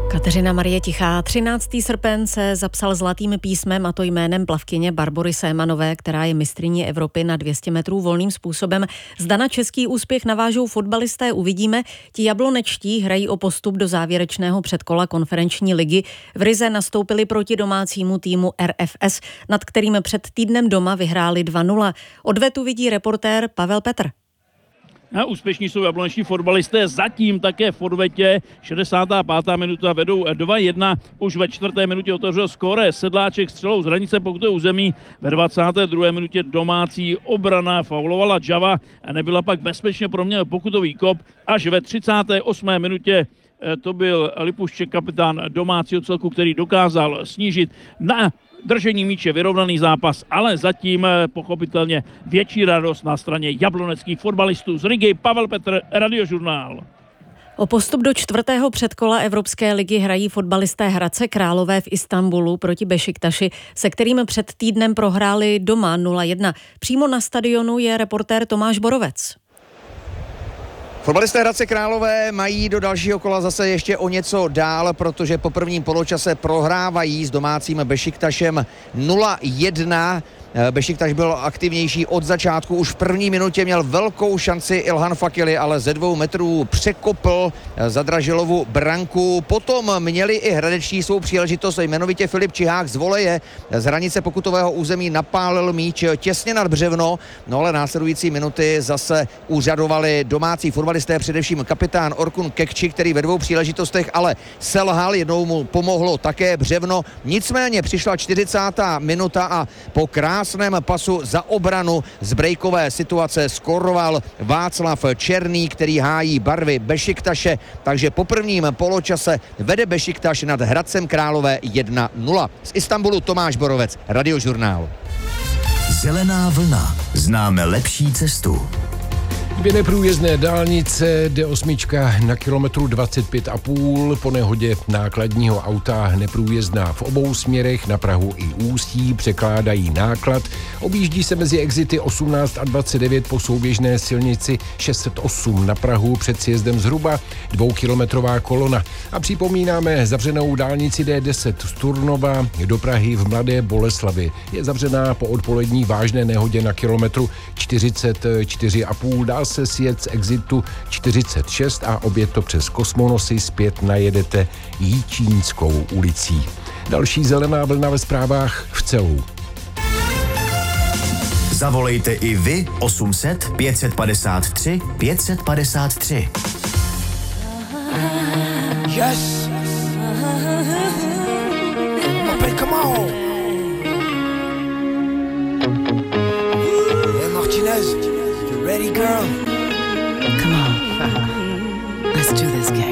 Kateřina Marie Tichá. 13. srpen se zapsal zlatým písmem, a to jménem plavkyně Barbory Sémanové, která je mistryní Evropy na 200 metrů volným způsobem. Zda na český úspěch navážou fotbalisté, uvidíme. Ti jablonečtí hrají o postup do závěrečného předkola konferenční ligy. V Rize nastoupili proti domácímu týmu RFS, nad kterým před týdnem doma vyhráli 2-0. Odvetu vidí reportér Pavel Petr. A úspěšní jsou jabloneční fotbalisté, zatím také v odvetě. 65. minuta vedou 2-1, už ve 4. minutě otevřel skóre Sedláček střelou z hranice pokutového území, ve 22. minutě domácí obrana faulovala Java a nebyla pak bezpečně proměněn pokutový kop, až ve 38. minutě to byl Lipušček, kapitán domácího celku, který dokázal snížit na držení míče vyrovnaný zápas, ale zatím pochopitelně větší radost na straně jabloneckých fotbalistů z Rigy. Pavel Petr, Radiožurnál. O postup do 4. předkola Evropské ligy hrají fotbalisté Hradce Králové v Istanbulu proti Bešiktaši, se kterým před týdnem prohráli doma 0-1. Přímo na stadionu je reportér Tomáš Borovec. Fotbalisté Hradce Králové mají do dalšího kola zase ještě o něco dál, protože po prvním poločase prohrávají s domácím Bešiktašem 0-1. Bešiktaš byl aktivnější od začátku, už v první minutě měl velkou šanci Ilhan Fakili, ale ze 2 metrů překopl Zadražilovu branku. Potom měli i hradeční svou příležitost, jmenovitě Filip Čihák z voleje z hranice pokutového území napálil míč těsně nad břevno, no ale následující minuty zase úřadovali domácí fotbalisté, především kapitán Orkun Kekči, který ve 2 příležitostech ale selhal, jednou mu pomohlo také břevno. Nicméně přišla 40. minuta a po krásném pasu za obranu z brejkové situace skoroval Václav Černý, který hájí barvy Bešiktaše, takže po prvním poločase vede Bešiktaš nad Hradcem Králové 1-0. Z Istanbulu Tomáš Borovec, Radiožurnál. Zelená vlna. Známe lepší cestu. 2 neprůjezdné dálnice, D8 na kilometru 25,5, po nehodě nákladního auta neprůjezdná v obou směrech, na Prahu i Ústí, překládají náklad. Objíždí se mezi exity 18 a 29 po souběžné silnici 608 na Prahu, před sjezdem zhruba 2kilometrová kolona. A připomínáme zavřenou dálnici D10 z Turnova do Prahy v Mladé Boleslavi. Je zavřená po odpolední vážné nehodě na kilometru 44,5. Dá se sjet z exitu 46 a obět to přes Kosmonosy zpět najedete Jičínskou ulicí. Další zelená vlna ve zprávách v celou. Zavolejte i vy 800 553 553. Yes. Come on. Hey Martinez, you ready, girl? Come on. Let's do this, gang.